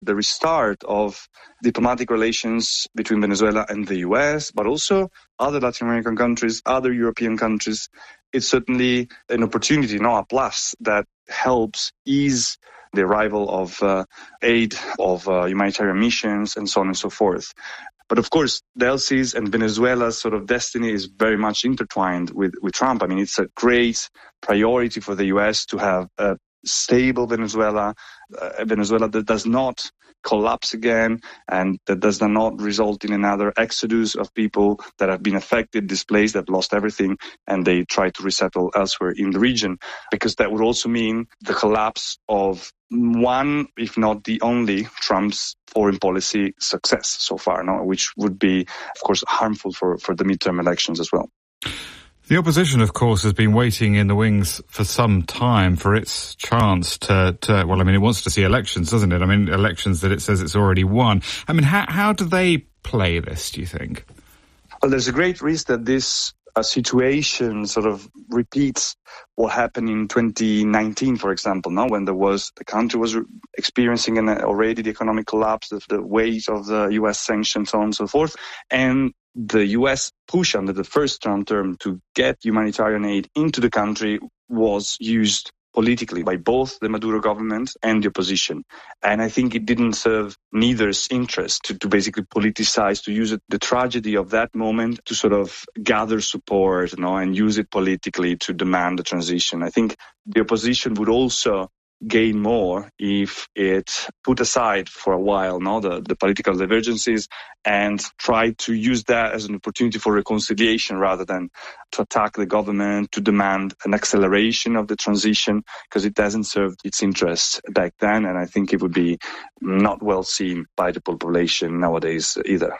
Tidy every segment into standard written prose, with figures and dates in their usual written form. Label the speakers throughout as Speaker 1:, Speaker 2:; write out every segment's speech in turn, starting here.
Speaker 1: the restart of diplomatic relations between Venezuela and the US, but also other Latin American countries, other European countries. It's certainly an opportunity, a plus that helps ease the arrival of aid, of humanitarian missions, and so on and so forth. But of course, the LC's and Venezuela's sort of destiny is very much intertwined with Trump. I mean, it's a great priority for the US to have a stable Venezuela, a Venezuela that does not collapse again and that does not result in another exodus of people that have been affected, displaced, that lost everything, and they try to resettle elsewhere in the region. Because that would also mean the collapse of one, if not the only, Trump's foreign policy success so far, which would be, of course, harmful for the midterm elections as well.
Speaker 2: The opposition, of course, has been waiting in the wings for some time for its chance to it wants to see elections, doesn't it? I mean, elections that it says it's already won. I mean, how do they play this, do you think?
Speaker 1: Well, there's a great risk that this situation sort of repeats what happened in 2019, for example, when the country was experiencing already the economic collapse, the weight of the US sanctions, so on and so forth, and the US push under the first Trump term to get humanitarian aid into the country was used politically by both the Maduro government and the opposition. And I think it didn't serve neither's interest to basically politicize, to use the tragedy of that moment to sort of gather support, and use it politically to demand a transition. I think the opposition would also gain more if it put aside for a while the political divergences and try to use that as an opportunity for reconciliation rather than to attack the government, to demand an acceleration of the transition, because it hasn't served its interests back then, and I think it would be not well seen by the population nowadays either.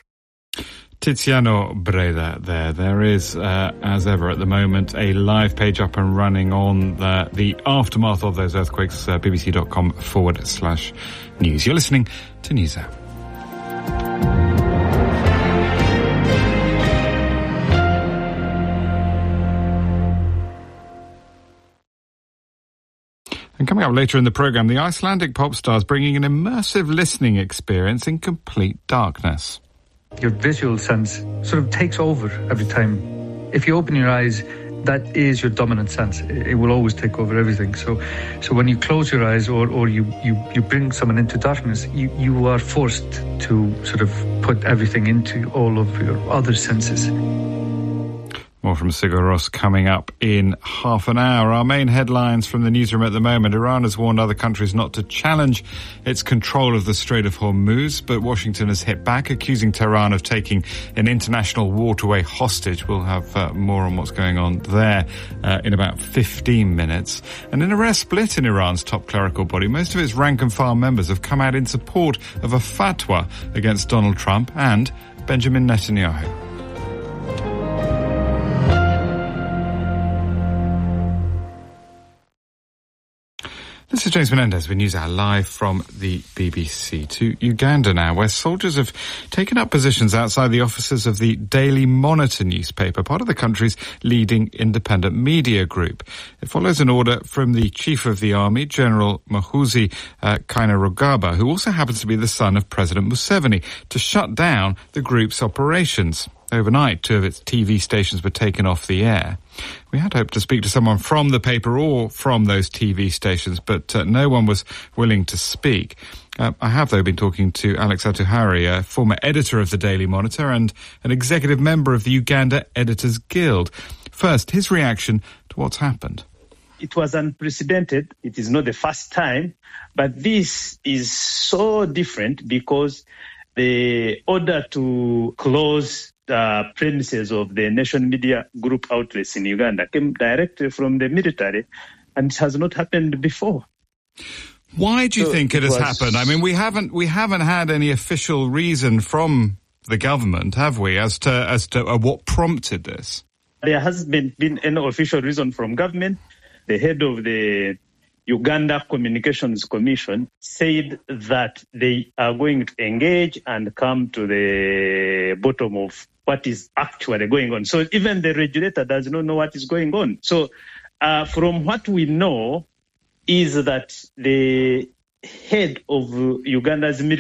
Speaker 2: Tiziano Breda there. There is, as ever at the moment, a live page up and running on the aftermath of those earthquakes, bbc.com/news. You're listening to NewsHour. And coming up later in the programme, the Icelandic pop star is bringing an immersive listening experience in complete darkness.
Speaker 3: Your visual sense sort of takes over every time. If you open your eyes, that is your dominant sense. It will always take over everything. So when you close your eyes or you bring someone into darkness, you are forced to sort of put everything into all of your other senses.
Speaker 2: More from Sigur Rós coming up in half an hour. Our main headlines from the newsroom at the moment. Iran has warned other countries not to challenge its control of the Strait of Hormuz, but Washington has hit back, accusing Tehran of taking an international waterway hostage. We'll have more on what's going on there in about 15 minutes. And in a rare split in Iran's top clerical body, most of its rank-and-file members have come out in support of a fatwa against Donald Trump and Benjamin Netanyahu. This is James Menendez with NewsHour live from the BBC. To Uganda now, where soldiers have taken up positions outside the offices of the Daily Monitor newspaper, part of the country's leading independent media group. It follows an order from the Chief of the Army, General Muhoozi Kainerugaba, who also happens to be the son of President Museveni, to shut down the group's operations. Overnight, 2 of its TV stations were taken off the air. We had hoped to speak to someone from the paper or from those TV stations, but no one was willing to speak. I have, though, been talking to Alex Atuhari, a former editor of the Daily Monitor and an executive member of the Uganda Editors Guild. First, his reaction to what's happened.
Speaker 4: It was unprecedented. It is not the first time, but this is so different because the order to close the premises of the Nation Media Group outlets in Uganda came directly from the military, and it has not happened before.
Speaker 2: Why do you think it has happened? I mean, we haven't had any official reason from the government, have we, as to what prompted this?
Speaker 4: There hasn't been any official reason from government. The head of the Uganda Communications Commission said that they are going to engage and come to the bottom of what is actually going on. So even the regulator does not know what is going on. So from what we know is that the head of Uganda's military